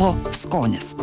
darbo skonis.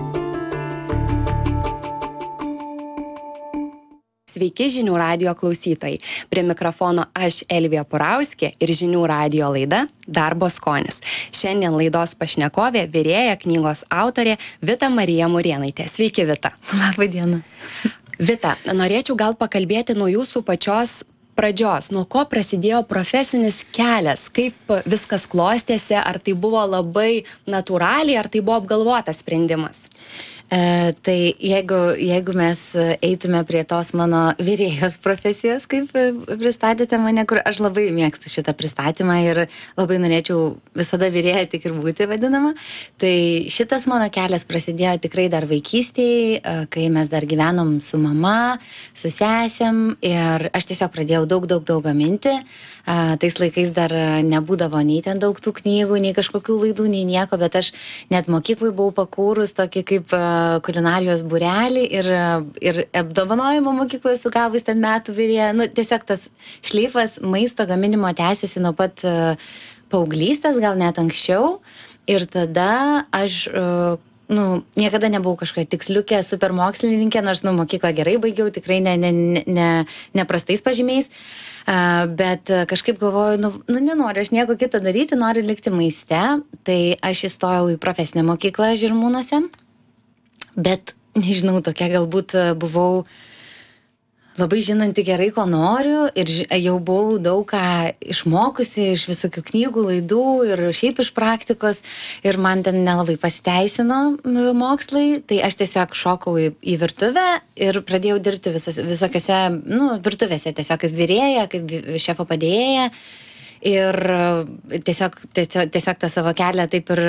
Sveiki žinių radijo klausytojai. Prie mikrofono aš Elvija Purauskė ir žinių radijo laida Darbo skonis. Šiandien laidos pašnekovė, virėja, knygos autorė Vita Marija Murėnaitė. Sveiki, Vita. Labą dieną. Vita, norėčiau gal pakalbėti nuo jūsų pačios pradžios. Nuo ko prasidėjo profesinis kelias? Kaip viskas klostėsi? Ar tai buvo labai natūraliai, ar tai buvo apgalvotas sprendimas? Tai jeigu mes eitume prie tos mano virėjos profesijos, kaip pristatėte mane, kur aš labai mėgstu šitą pristatymą ir labai norėčiau visada virėja tik ir būti vadinama, tai šitas mano kelias prasidėjo tikrai dar vaikystėje, kai mes dar gyvenom su mama, su sesėm ir aš tiesiog pradėjau daug gaminti. Tais laikais dar nebūdavo nei ten daug tų knygų, nei kažkokių laidų, nei nieko, bet aš net mokyklai buvau pakūrus tokį kaip kulinarijos būrelį ir apdovanojimo mokykloje sugavus ten metų virėja. Nu, tiesiog tas šleifas maisto gaminimo tęsiasi nuo pat paauglystės, gal net anksčiau. Ir tada aš niekada nebuvau kažkokia tiksliukė, super mokslininkė, nors mokyklą gerai baigiau, tikrai ne prastais pažymiais. Bet kažkaip galvoju, nenoriu aš nieko kito daryti, noriu likti maiste. Tai aš įstojau į profesinę mokyklą Žirmūnuose. Bet, nežinau, tokia galbūt buvau labai žinanti gerai, ko noriu ir jau buvau daug ką išmokusi iš visokių knygų, laidų ir šiaip iš praktikos ir man ten nelabai pasiteisino mokslai, tai aš tiesiog šokau į virtuvę ir pradėjau dirbti visokiose virtuvėse, tiesiog kaip virėja, kaip šefo padėjėja ir tiesiog tą savo kelią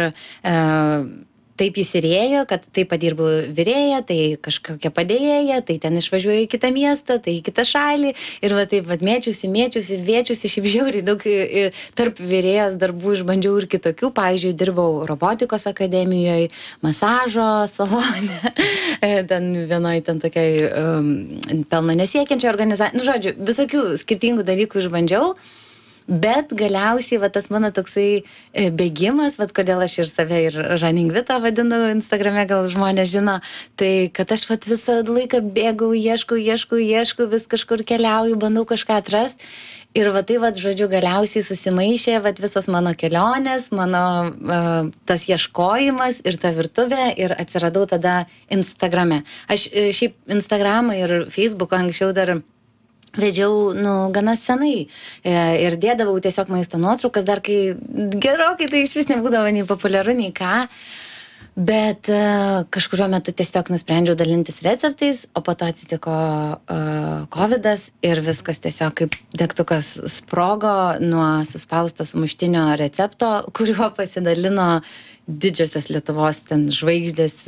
taip įsirėjo, kad tai padirbu virėja, tai kažkokia padėjėja, tai ten išvažiuoju į kitą miestą, tai į kitą šalį ir taip mėčiausi, šiaip žiauriai daug tarp virėjos darbų išbandžiau ir kitokių, pavyzdžiui, dirbau robotikos akademijoje, masažo salone, ten vienoje ten tokiai pelno nesiekiančio organizacijai, žodžiu, visokių skirtingų dalykų išbandžiau. Bet galiausiai tas mano toksai bėgimas, kodėl aš ir save ir Running Vita vadinu Instagrame, gal žmonės žino, tai kad aš visą laiką bėgau, ieškau, vis kažkur keliauju, bandau kažką atrasti. Ir žodžiu, galiausiai susimaišė visos mano kelionės, mano tas ieškojimas ir ta virtuvė ir atsiradau tada Instagrame. Aš šiaip Instagramą ir Facebooką anksčiau dar vedžiau, gana senai ir dėdavau tiesiog maisto nuotraukas, dar kai gerokai tai iš vis nebūdavo nei populiaru, nei ką, bet kažkurio metu tiesiog nusprendžiau dalintis receptais, o po to atsitiko covidas ir viskas tiesiog kaip degtukas sprogo nuo suspausto sumuštinio recepto, kuriuo pasidalino didžiosios Lietuvos ten žvaigždės,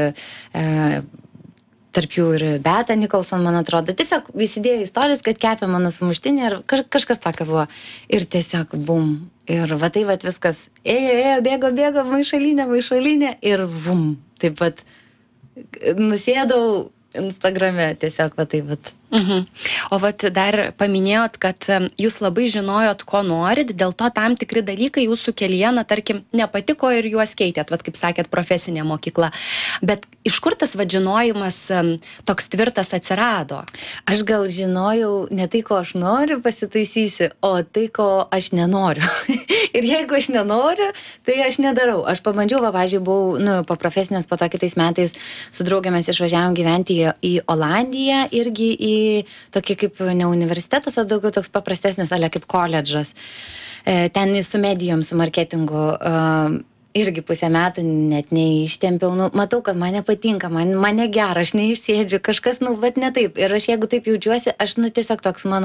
tarp jų ir Beata Nicholson, man atrodo. Tiesiog įsidėjo istorijas, kad kepė mano sumuštinį ir kažkas tokio buvo. Ir tiesiog bum. Ir viskas ėjo, bėgo, maišalinė ir bum. Taip pat nusėdau Instagrame tiesiog O dar paminėjot, kad jūs labai žinojot, ko norit, dėl to tam tikri dalykai jūsų kelyje, tarkim, nepatiko ir juos keitėt, kaip sakėt, profesinė mokykla. Bet iš kur tas žinojimas toks tvirtas atsirado? Aš gal žinojau ne tai, ko aš noriu, pasitaisysiu, o tai, ko aš nenoriu. Ir jeigu aš nenoriu, tai aš nedarau. Aš pabandžiau, pavyzdžiui, buvau po profesinės, po to kitais metais su draugėmis išvažiavom gyventi į Olandiją, irgi į tokį kaip ne universitetas, o daugiau toks paprastesnis, kaip koledžas. Ten su medijom, su marketingu. Irgi pusę metų net neištempiau. Matau, kad mane patinka, mane gera, aš neišsėdžiu, kažkas, ne taip. Ir aš jeigu taip jaučiuosi, aš tiesiog toks mano